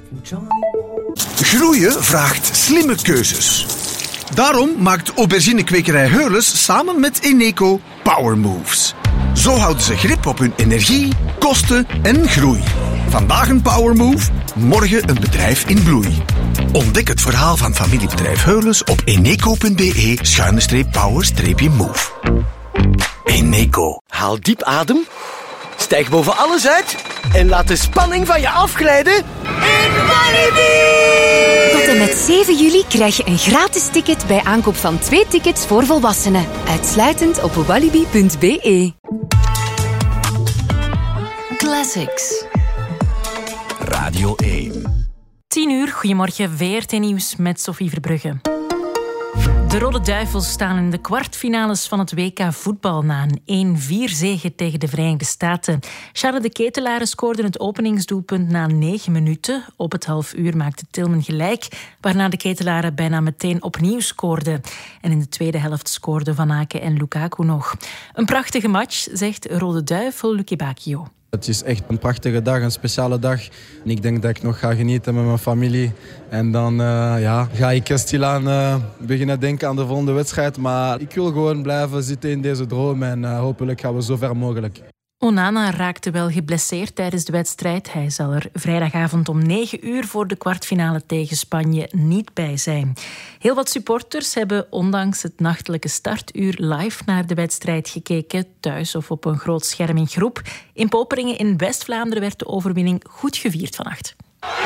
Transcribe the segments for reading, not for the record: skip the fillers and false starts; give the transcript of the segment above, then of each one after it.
Groeien vraagt slimme keuzes. Daarom maakt auberginekwekerij Heurles samen met Eneco Power Moves. Zo houden ze grip op hun energie, kosten en groei. Vandaag een Power Move, morgen een bedrijf in bloei. Ontdek het verhaal van familiebedrijf Heurles op eneco.be/power-move. Eneco. Haal diep adem, stijg boven alles uit en laat de spanning van je afglijden in Walibi! Tot en met 7 juli krijg je een gratis ticket bij aankoop van 2 tickets voor volwassenen. Uitsluitend op walibi.be. Classics. Radio 1. 10 uur, goedemorgen, VRT Nieuws met Sophie Verbrugge. De Rode Duivels staan in de kwartfinales van het WK voetbal na een 1-4-zege tegen de Verenigde Staten. Charles de Ketelaere scoorde het openingsdoelpunt na 9 minuten. Op het halfuur maakte Tillman gelijk, waarna de Ketelaere bijna meteen opnieuw scoorde. En in de tweede helft scoorden Van Aken en Lukaku nog. Een prachtige match, zegt Rode Duivel Lucky Bacchio. Het is echt een prachtige dag, een speciale dag. En ik denk dat ik nog ga genieten met mijn familie. En dan ga ik stilaan beginnen denken aan de volgende wedstrijd. Maar ik wil gewoon blijven zitten in deze droom. En hopelijk gaan we zo ver mogelijk. Onana raakte wel geblesseerd tijdens de wedstrijd. Hij zal er vrijdagavond om 9 uur voor de kwartfinale tegen Spanje niet bij zijn. Heel wat supporters hebben ondanks het nachtelijke startuur live naar de wedstrijd gekeken, thuis of op een groot scherm in groep. In Poperingen in West-Vlaanderen werd de overwinning goed gevierd vannacht.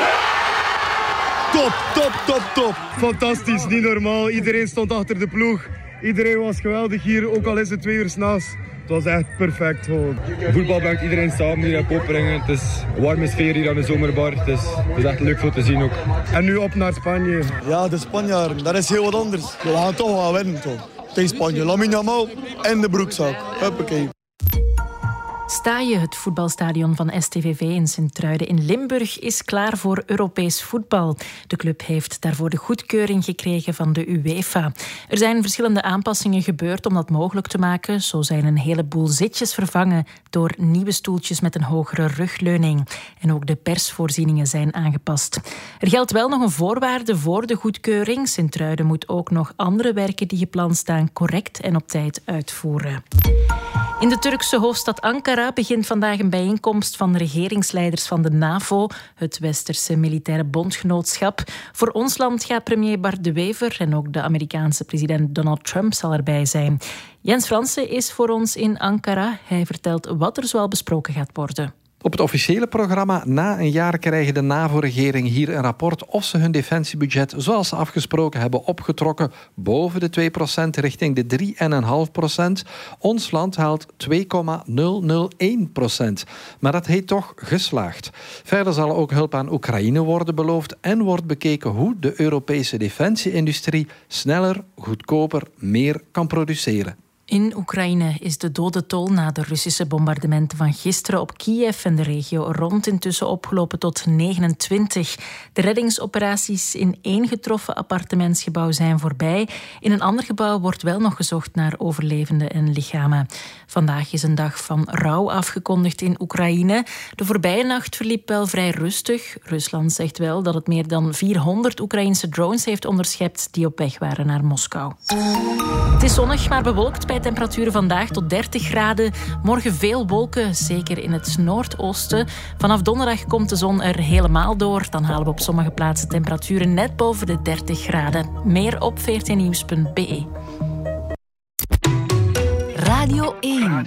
Top. Fantastisch, niet normaal. Iedereen stond achter de ploeg. Iedereen was geweldig hier, ook al is het 2 uur 's nachts. Het was echt perfect gewoon. Voetbal brengt iedereen samen hier in Poperingen. Het is een warme sfeer hier aan de zomerbar. Het is echt leuk voor te zien ook. En nu op naar Spanje. Ja, de Spanjaarden, dat is heel wat anders. We gaan toch wel winnen toch. Tegen Spanje, Lamine Yamal en de broekzak. Huppakee. Staaije, het voetbalstadion van STVV in Sint-Truiden in Limburg, is klaar voor Europees voetbal. De club heeft daarvoor de goedkeuring gekregen van de UEFA. Er zijn verschillende aanpassingen gebeurd om dat mogelijk te maken. Zo zijn een heleboel zitjes vervangen door nieuwe stoeltjes met een hogere rugleuning. En ook de persvoorzieningen zijn aangepast. Er geldt wel nog een voorwaarde voor de goedkeuring. Sint-Truiden moet ook nog andere werken die gepland staan correct en op tijd uitvoeren. In de Turkse hoofdstad Ankara begint vandaag een bijeenkomst van regeringsleiders van de NAVO, het Westerse militaire bondgenootschap. Voor ons land gaat premier Bart De Wever en ook de Amerikaanse president Donald Trump zal erbij zijn. Jens Fransen is voor ons in Ankara. Hij vertelt wat er zoal besproken gaat worden. Op het officiële programma na een jaar krijgen de NAVO-regering hier een rapport of ze hun defensiebudget zoals ze afgesproken hebben opgetrokken boven de 2% richting de 3,5%. Ons land haalt 2,001%. Maar dat heet toch geslaagd. Verder zal ook hulp aan Oekraïne worden beloofd en wordt bekeken hoe de Europese defensieindustrie sneller, goedkoper, meer kan produceren. In Oekraïne is de dodentol na de Russische bombardementen van gisteren op Kiev en de regio rond intussen opgelopen tot 29. De reddingsoperaties in 1 getroffen appartementsgebouw zijn voorbij. In een ander gebouw wordt wel nog gezocht naar overlevenden en lichamen. Vandaag is een dag van rouw afgekondigd in Oekraïne. De voorbije nacht verliep wel vrij rustig. Rusland zegt wel dat het meer dan 400 Oekraïnse drones heeft onderschept die op weg waren naar Moskou. Het is zonnig, maar bewolkt bij temperaturen vandaag tot 30 graden. Morgen veel wolken, zeker in het noordoosten. Vanaf donderdag komt de zon er helemaal door. Dan halen we op sommige plaatsen temperaturen net boven de 30 graden. Meer op vrtnieuws.be. Radio 1.